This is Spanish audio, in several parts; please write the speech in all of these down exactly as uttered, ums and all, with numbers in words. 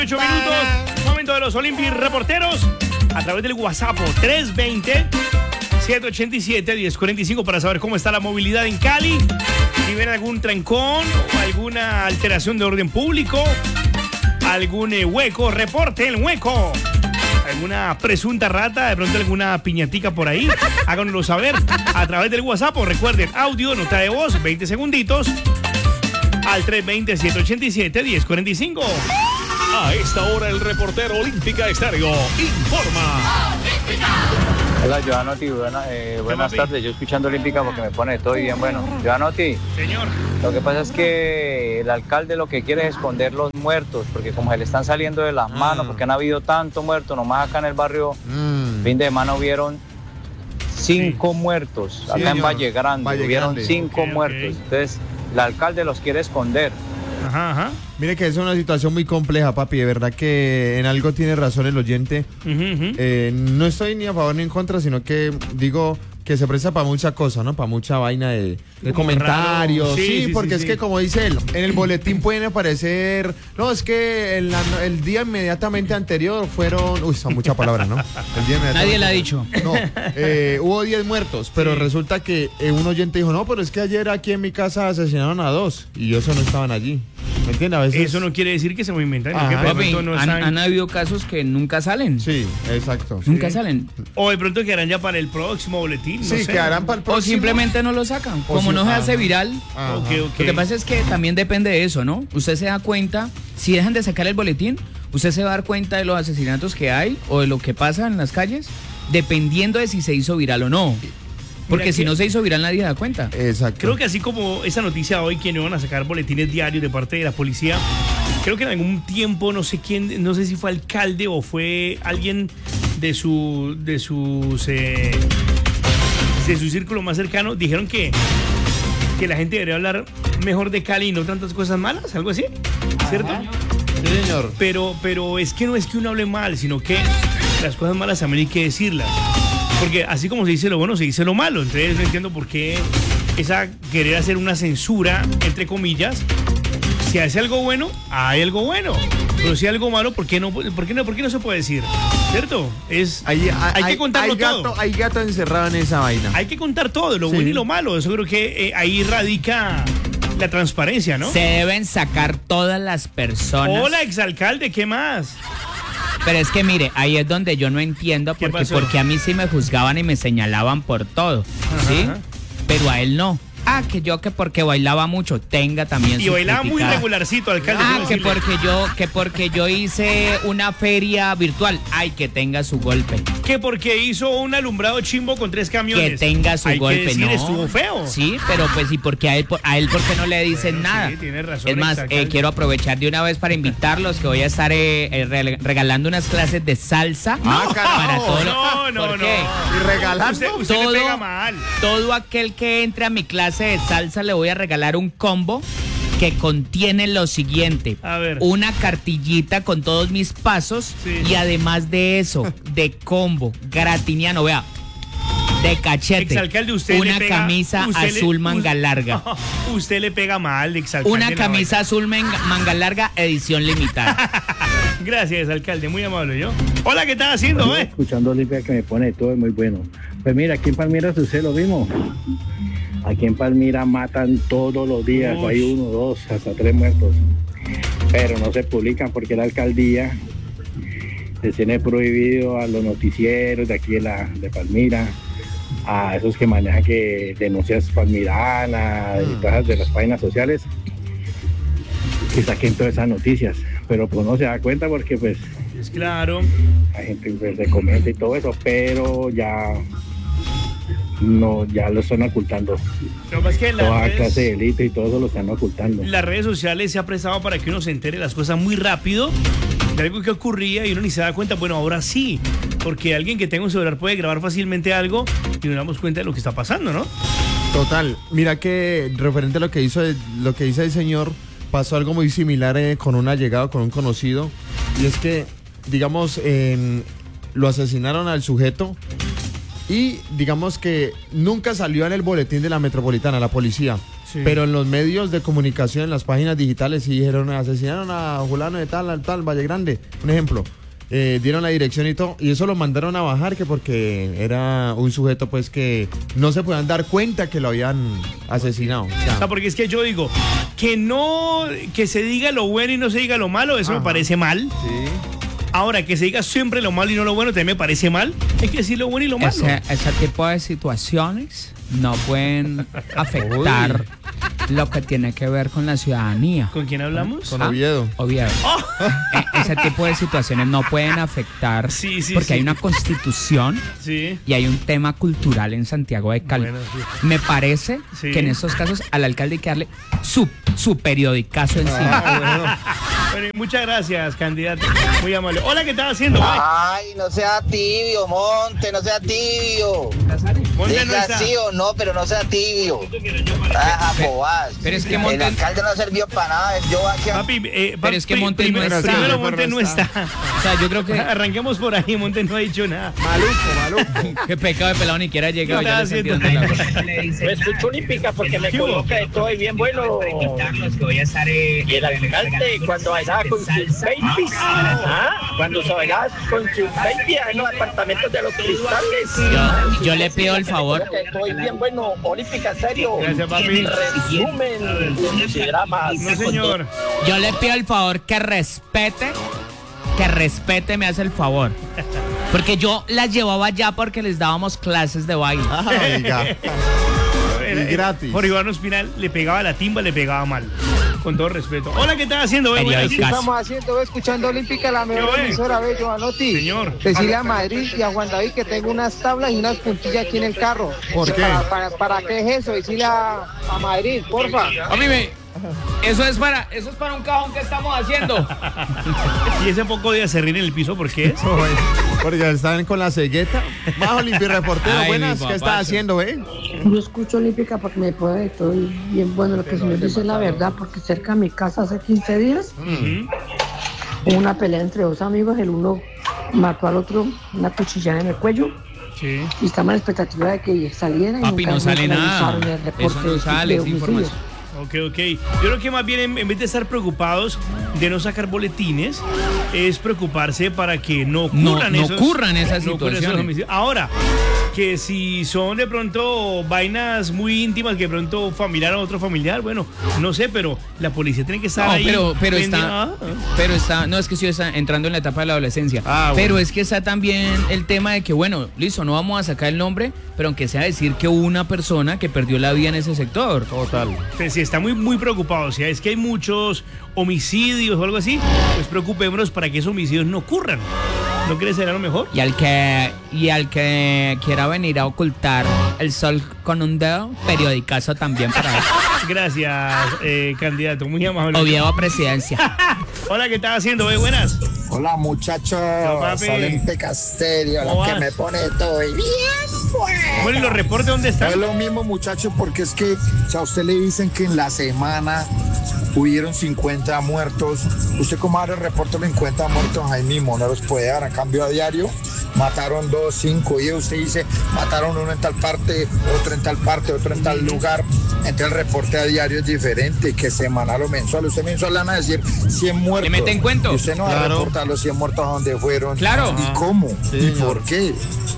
ocho minutos, momento de los Olympic reporteros a través del WhatsApp tres dos cero, siete ocho siete, uno cero cuatro cinco para saber cómo está la movilidad en Cali, si ven algún trancón o alguna alteración de orden público, algún eh, hueco, reporte el hueco, alguna presunta rata, de pronto alguna piñatica por ahí, háganoslo saber a través del WhatsApp o recuerden, audio, nota de voz, veinte segunditos al tres dos cero, siete ocho siete, uno cero cuatro cinco. A esta hora el reportero Olímpica Estéreo informa. Hola, Joanotti, buena, eh, buenas tardes. Yo escuchando Olímpica porque me pone todo bien bueno. Joanotti, señor. Lo que pasa es que el alcalde lo que quiere es esconder los muertos, porque como se le están saliendo de las manos, porque han habido tanto muerto, nomás acá en el barrio, mm. fin de semana hubieron cinco sí. muertos, acá sí, en Valle Grande, Valle hubieron Grande. cinco okay, muertos. Okay. Entonces, el alcalde los quiere esconder. Ajá, ajá. Mire que es una situación muy compleja, papi. De verdad que en algo tiene razón el oyente. Uh-huh, uh-huh. Eh, no estoy ni a favor ni en contra, sino que digo que se presta para mucha cosa, ¿no? Para mucha vaina de, de comentarios. Sí, sí, sí, porque sí, es sí. que como dice él, en el boletín pueden aparecer... No, es que el, el día inmediatamente anterior fueron... Uy, son muchas palabras, ¿no? El día Nadie la ha dicho. No, eh, hubo diez muertos, pero sí. resulta que eh, un oyente dijo, no, pero es que ayer aquí en mi casa asesinaron a dos y ellos no estaban allí. ¿Me entiendes? A veces... Eso no quiere decir que se me inventan. Papi, no han, han habido casos que nunca salen. Sí, exacto. Nunca sí. salen. O de pronto quedarán ya para el próximo boletín. No sí, sé. quedarán para el próximo. O simplemente no lo sacan. O Como si... no se hace viral. Okay, okay. Lo que pasa es que también depende de eso, ¿no? Usted se da cuenta, si dejan de sacar el boletín, usted se va a dar cuenta de los asesinatos que hay o de lo que pasa en las calles, dependiendo de si se hizo viral o no. Porque Mira si que, no se hizo viral nadie se da cuenta. Exacto. Creo que así como esa noticia hoy que no iban a sacar boletines diarios de parte de la policía, creo que en algún tiempo, no sé quién, no sé si fue alcalde o fue alguien de su de sus eh, de su círculo más cercano, dijeron que, que la gente debería hablar mejor de Cali y no tantas cosas malas, algo así, ¿cierto? Ajá. Sí, señor. Pero, pero es que no es que uno hable mal, sino que las cosas malas también hay que decirlas. Porque así como se dice lo bueno, se dice lo malo. Entonces no entiendo por qué esa querer hacer una censura, entre comillas. Si hace algo bueno, hay algo bueno. Pero si hay algo malo, ¿por qué no, por qué no, por qué no se puede decir? ¿Cierto? Es, hay, hay, hay que contarlo hay gato, todo. Hay gato encerrado en esa vaina. Hay que contar todo, lo sí. bueno y lo malo. Eso creo que eh, ahí radica la transparencia, ¿no? Se deben sacar todas las personas. Hola, exalcalde, ¿qué más? Pero es que mire, ahí es donde yo no entiendo porque, porque a mí sí me juzgaban y me señalaban por todo, ¿sí? Ajá. Pero a él no. Ah, que yo que porque bailaba mucho, tenga también y su bailaba criticada. muy regularcito, alcalde. Ah, que porque yo que porque yo hice una feria virtual, ay, que tenga su golpe. Que porque hizo un alumbrado chimbo con tres camiones. Que tenga su hay golpe, que decir, no. Estuvo feo. Sí, pero pues y porque a él a él porque no le dicen bueno, nada. Sí, tiene razón. Es más, eh, quiero aprovechar de una vez para invitarlos que voy a estar eh, eh, regalando unas clases de salsa. Ah, carajo. Para todo no, lo, no, ¿por no. qué? Y regalando. Usted, usted todo, le pega mal. Todo aquel que entre a mi clase de salsa le voy a regalar un combo que contiene lo siguiente: a ver. Una cartillita con todos mis pasos sí. y además de eso, de combo gratiniano, vea, de cachete, exalcalde, usted una le pega, camisa usted azul le, manga larga. No, usted le pega mal, exalcalde. Una camisa no, azul manga, manga larga, edición limitada. Gracias, alcalde, muy amable. Yo. Hola, ¿qué estás haciendo, bueno, eh? Escuchando Olimpia que me pone todo muy bueno. Pues mira, aquí en Palmira sucede lo mismo. Aquí en Palmira matan todos los días, Uy. hay uno, dos, hasta tres muertos. Pero no se publican porque la alcaldía les tiene prohibido a los noticieros de aquí de, la, de Palmira, a esos que manejan que denuncias palmiranas mm. y todas de las páginas sociales, que saquen todas esas noticias. Pero pues no se da cuenta porque pues... Es claro. Hay gente que se comenta y todo eso, pero ya... No, ya lo están ocultando. Lo más que Toda redes, clase de delito y todo eso lo están ocultando. Las redes sociales se ha prestado para que uno se entere las cosas muy rápido de algo que ocurría y uno ni se da cuenta. Bueno, ahora sí, porque alguien que tenga un celular puede grabar fácilmente algo y nos damos cuenta de lo que está pasando, ¿no? Total. Mira que referente a lo que hizo lo que dice el señor, pasó algo muy similar eh, con un allegado, con un conocido, y es que, digamos, eh, lo asesinaron al sujeto. Y digamos que nunca salió en el boletín de la metropolitana, la policía. Sí. Pero en los medios de comunicación, en las páginas digitales, sí dijeron, asesinaron a fulano de tal, al tal, Valle Grande, un ejemplo. Eh, dieron la dirección y todo, y eso lo mandaron a bajar, que porque era un sujeto pues que no se podían dar cuenta que lo habían asesinado. O sea, o sea, porque es que yo digo, que no, que se diga lo bueno y no se diga lo malo, eso Ajá. me parece mal. Sí. Ahora, que se diga siempre lo malo y no lo bueno, también me parece mal. Hay que decir lo bueno y lo malo. Ese, ese tipo de situaciones no pueden afectar Uy. lo que tiene que ver con la ciudadanía. ¿Con quién hablamos? Con Oviedo. Ah, Oviedo. Oh. Eh, ese tipo de situaciones no pueden afectar sí, sí, porque sí. hay una constitución sí. y hay un tema cultural en Santiago de Cali. Bueno, sí. Me parece sí. que en estos casos al alcalde hay que darle su, su periodicazo encima. Ah, bueno. Bueno, muchas gracias, candidato. Muy amable. Hola, ¿qué estás haciendo? Ay, no sea tibio, Monte, no sea tibio. Monte Diga no está. sí o no, pero no sea tibio. Ajá, bobas. Pero es que Monte... El alcalde no sirvió para nada. Yo aquí... Papi, eh, pero es que Monte no está. Primero Monte no está. O sea, yo creo que... Arranquemos por ahí, Monte no ha dicho nada. Maluco, maluco. Qué pecado de pelado, ni siquiera ha llegado. Ya le me escucho olímpica porque me coloca de todo y bien bueno. Y el alcalde, cuando bailaba con sus babies, ¿ah? cuando se bailaba con sus babies en los apartamentos de los cristales. Yo, yo le pido el favor. Estoy bien bueno, olímpica, serio. Gracias, papi. Resumen de dramas. No, señor. Yo le pido el favor que respete, que respete, me hace el favor. Porque yo las llevaba allá porque les dábamos clases de baile. Oiga. Y gratis. Por Iván Espinal le pegaba la timba, le pegaba mal. Con todo respeto. Hola, ¿qué estás haciendo? ¿Qué estamos haciendo? Ve, escuchando Olímpica, la mejor emisora, ve, Giovanotti. Señor. Decirle a Madrid y a Juan David que tengo unas tablas y unas puntillas aquí en el carro. ¿Por qué? ¿Para, para, para qué es eso? Decirle a, a Madrid, porfa. A mí me... Eso es para, eso es para un cajón que estamos haciendo. Y ese poco de acerrín en el piso, ¿por qué es? Porque están con la cegueta. Bajo Olimpia Reportero, Ay, buenas, ¿qué está haciendo, eh? Yo escucho Olímpica porque me puede, estoy bien bueno. Lo que se me dice es la verdad, porque cerca de mi casa hace quince días Uh-huh. hubo una pelea entre dos amigos. El uno mató al otro, una cuchillada en el cuello. Sí. Y estamos en expectativa de que saliera. Y Papi, nunca, no sale nunca nada. revisaron el reporte Eso no sale, de es homicidio. información. Ok, ok. Yo creo que más bien en, en vez de estar preocupados de no sacar boletines, es preocuparse para que no ocurran, no, no esos, ocurran esas no ocurran esos situaciones. homicidios. Ahora, que si son de pronto vainas muy íntimas, que de pronto familiar a otro familiar, bueno, no sé, pero la policía tiene que estar No, ahí. pero, pero pendiente. está, Ah, ah. pero está, no es que estoy entrando en la etapa de la adolescencia, Ah, bueno. pero es que está también el tema de que, bueno, listo, no vamos a sacar el nombre, pero aunque sea decir que hubo una persona que perdió la vida en ese sector. Total. Entonces, si está muy, muy preocupado, o sea, es que hay muchos homicidios o algo así, pues preocupémonos para que esos homicidios no ocurran. ¿No crees que será lo mejor? Y al que y al que quiera venir a ocultar el sol con un dedo, periodicazo también para él. Gracias, eh, candidato, muy amable. Oviedo a presidencia. Hola, ¿qué estás haciendo? Eh, buenas. Hola, muchachos. papi. Olímpica, serio, ¿Cómo la que vas? me pone todo y bien bueno. Bueno, ¿y los reportes dónde Es están? lo mismo, muchachos, porque es que si a usted le dicen que en la semana hubieron cincuenta muertos, usted como ahora el reporte de los cincuenta muertos ahí mismo, no los puede dar. A cambio a diario, mataron dos, cinco, y usted dice, mataron uno en tal parte, otro en tal parte, otro en tal lugar. Entonces el reporte a diario es diferente que semanal o mensual. Usted mensual le van a decir cien muertos. ¿Le meten cuento? Y usted no va Claro. a reportar los cien muertos a dónde fueron. Claro. ¿Y cómo? Sí, ¿Y señor. por qué?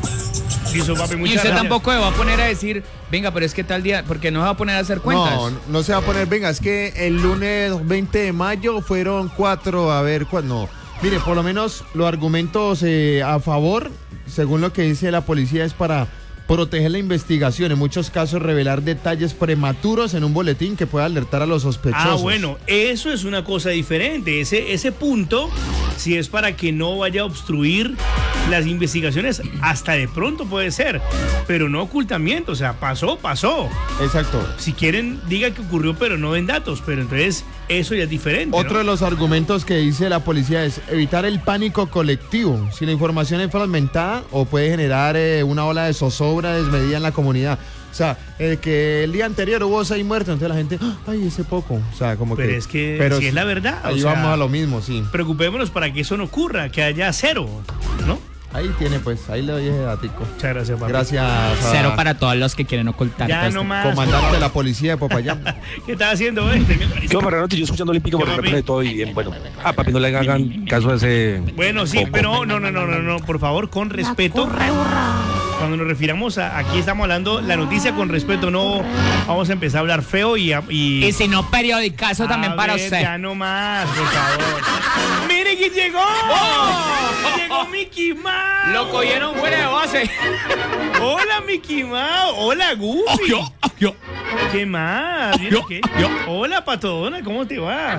Listo, papi, Y muchas usted gracias. tampoco se va a poner a decir, venga, pero es que tal día, porque no se va a poner a hacer cuentas. No, no se va a poner, venga, es que el lunes veinte de mayo fueron cuatro, a ver, cuándo. Mire, por lo menos los argumentos eh, a favor, según lo que dice la policía, es para proteger la investigación. En muchos casos, revelar detalles prematuros en un boletín que pueda alertar a los sospechosos. Ah, bueno, eso es una cosa diferente. Ese, ese punto, si es para que no vaya a obstruir las investigaciones, hasta de pronto puede ser, pero no ocultamiento. O sea, pasó, pasó. Exacto. Si quieren, diga que ocurrió, pero no den datos. Pero entonces, eso ya es diferente. Otro ¿no? de los argumentos que dice la policía es evitar el pánico colectivo. Si la información es fragmentada o puede generar eh, una ola de zozobra desmedida en la comunidad. O sea, eh, que el día anterior hubo seis muertos, entonces la gente, ay, ese poco. O sea, como Pero que... es que pero si es la verdad. Ahí o sea, vamos a lo mismo, sí. preocupémonos para que eso no ocurra, que haya cero, ¿no? Ahí tiene, pues, ahí le doy ese datico. Muchas gracias, papi. Gracias. A... Cero para todos los que quieren ocultar. Ya pues, no más. Comandante de la policía de Popayán. ¿Qué estás haciendo, eh? Yo, Marranote, yo escuchando Olímpico porque me de todo y bien, bueno. Ah, papi, no le hagan caso a ese... Bueno, sí, pero no, no, no, no, no, por favor, con respeto. Cuando nos refiramos a, aquí estamos hablando la noticia con respeto, no vamos a empezar a hablar feo y... Y, y si no, periodicazo también para ver, usted. Ya no más, por favor. ¡Mire quién llegó! ¡Oh! ¡Llegó Mickey Mouse! Lo cogieron fuera de base. Hola, Mickey Mouse. Hola, Goofy. Oh, yo, yo. ¿Qué más? Yo, ¿Qué? yo. Hola, Patodona, ¿cómo te va?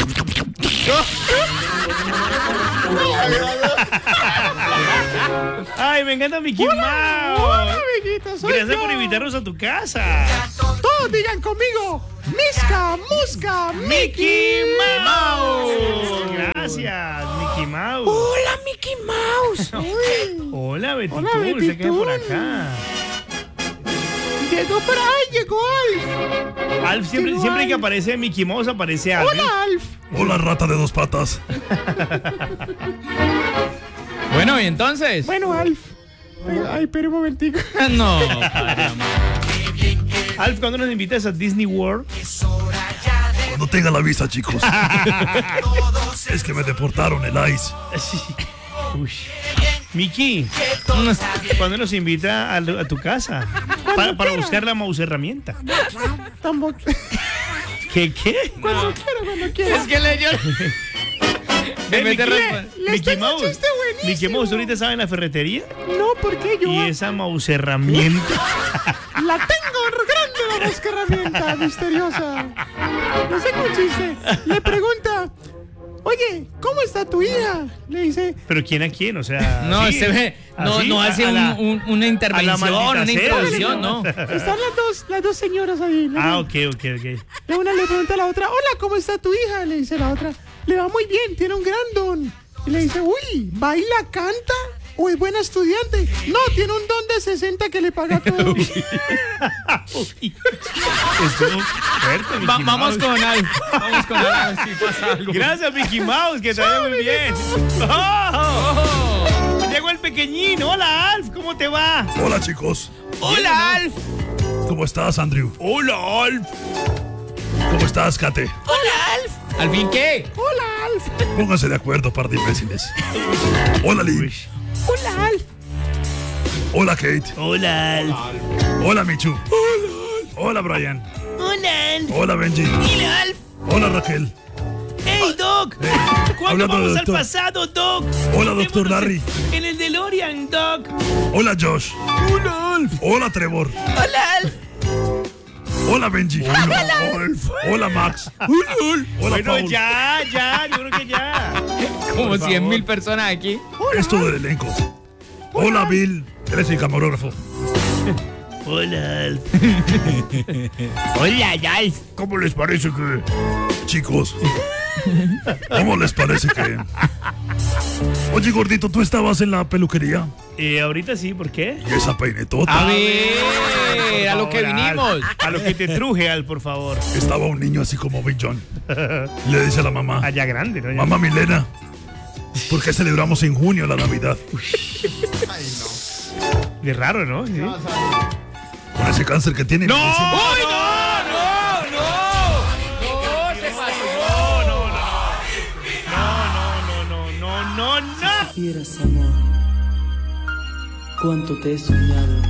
Ay, me encanta Mickey Mouse. Hola, amiguitos, soy Gracias yo. por invitarnos a tu casa. Todos digan conmigo, Misca, Musca, Mickey Mouse. Gracias, Mickey Mouse. Hola, Mickey Mouse. Uy. Hola, Betitún. Hola, Se queda Betitún. por acá. Llegó por ahí, llegó Alf. Alf, siempre, Llegó siempre que Alf. aparece Mickey Mouse, aparece Alf. Hola, Alf. Hola, rata de dos patas. Bueno, y entonces. Bueno, Alf. Ay, espera un momentico. No, padre, amor. Alf, ¿cuándo nos invitas a Disney World? Cuando tenga la visa, chicos. Es que me deportaron el ICE. Uy. Miki, ¿cuándo nos invita a, a tu casa? Para, para buscar la mouse herramienta. Tampoco. ¿Qué, qué? Cuando quiera, cuando quiera. Es que le yo. Ven, Mickey, Mickey, les Mickey tengo un Mouse. chiste buenísimo. Mickey Mouse, ¿ahorita sabe en la ferretería? No, ¿por qué yo? Y esa mouse herramienta. La tengo grande la mosca herramienta misteriosa. No sé cómo chiste. Le pregunta, oye, ¿cómo está tu hija? Le dice, ¿Pero quién a quién? O sea. No, ¿así? se ve. No, ¿Así? no hace A un- la- un- una intervención, maldita una sea, introducción, sí. no. están las dos, las dos señoras ahí. La Ah, una- ok, ok, ok. La una le pregunta a la otra, hola, ¿cómo está tu hija? Le dice la otra, le va muy bien, tiene un gran don. Y le dice, uy, ¿baila, canta o es buena estudiante? No, tiene un don de sesenta que le paga todo. Estuvo fuerte, Mickey Va- vamos Mouse. con Alf. Vamos con Alf a ver si pasa algo. Gracias, Mickey Mouse, que te vaya muy bien. Oh, llegó el pequeñín. Hola, Alf, ¿cómo te va? Hola, chicos. Hola, Alf. ¿Cómo estás, Andrew? Hola, Alf. ¿Cómo estás, Kate? Hola, Alf. ¿Al fin qué? Hola, Alf. Pónganse de acuerdo, par de imbéciles. Hola, Lee. Hola, Alf. Hola, Kate. Hola, Alf. Hola, Michu. Hola, Brian. Hola, Alf. Hola, Benji. Hola, Alf. Hola, Raquel. Hey, Doc. ¿Cuándo hablando de vamos al doctor. pasado, Doc? Hola, doctor Démonos Larry. En, en el DeLorean, Doc. Hola, Josh. Hola, Alf. Hola, Trevor. Hola, Alf. Hola, Benji. Hola, Alf. Hola, Max. Hola, Hola, Bueno, Paul. ya, ya, yo creo que ya. Como Por cien favor. mil personas aquí. Es todo el elenco. Hola, Bill. Eres el camarógrafo. Hola, Alf. Hola, Alf. ¿Cómo les parece que... Chicos, ¿cómo les parece que... Oye, gordito, ¿tú estabas en la peluquería? Eh, ahorita sí, ¿por qué? Y esa peinetota. A ver, a lo que Por favor, vinimos. Al, a lo que te truje, Al, por favor. Estaba un niño así como Big John. Le dice a la mamá, Allá grande, ¿no? Ya. mamá Milena, ¿por qué celebramos en junio la Navidad? De raro, ¿no? Sí. Con ese cáncer que tiene. ¡No! me dice, ¡Uy, no! ¡No! ¡No! No, se pasó. No, no, no. No, no, no, no, no, no. Si supieras, amor, cuánto te he soñado.